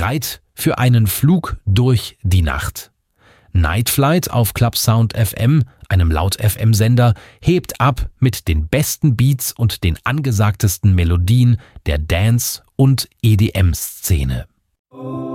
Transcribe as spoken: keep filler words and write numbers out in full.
Bereit für einen Flug durch die Nacht. Night Flight auf Clubsound F M, einem Laut-F M-Sender, hebt ab mit den besten Beats und den angesagtesten Melodien der Dance- und E D M-Szene.